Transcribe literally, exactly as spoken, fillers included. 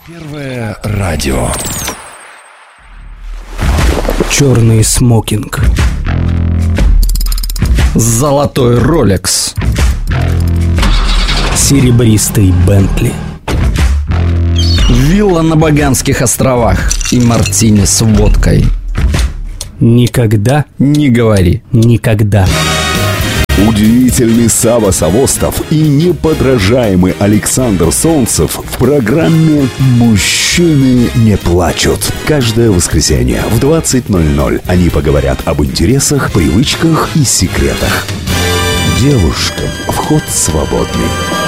Первое радио. Черный смокинг, золотой Ролекс, серебристый Бентли, вилла на Багамских островах и мартини с водкой. Никогда не говори никогда. Удивительный Сава Савостов и неподражаемый Александр Солнцев в программе «Мужчины не плачут». Каждое воскресенье в двадцать ноль ноль они поговорят об интересах, привычках и секретах. Девушкам вход свободный.